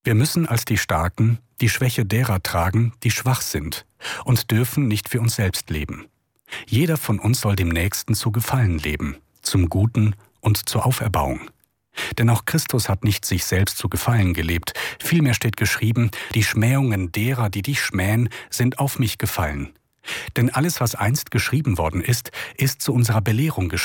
Wir müssen als die Starken die Schwäche derer tragen, die schwach sind, und dürfen nicht für uns selbst leben. Jeder von uns soll dem Nächsten zu Gefallen leben, zum Guten und zur Auferbauung. Denn auch Christus hat nicht sich selbst zu Gefallen gelebt. Vielmehr steht geschrieben, die Schmähungen derer, die dich schmähen, sind auf mich gefallen. Denn alles, was einst geschrieben worden ist, ist zu unserer Belehrung geschrieben.